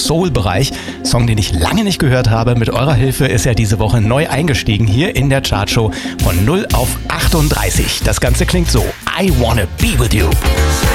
Soul-Bereich. Song, den ich lange nicht gehört habe. Mit eurer Hilfe ist er diese Woche neu eingestiegen hier in der Chartshow von 0 auf 38. Das Ganze klingt so: I Wanna Be With You.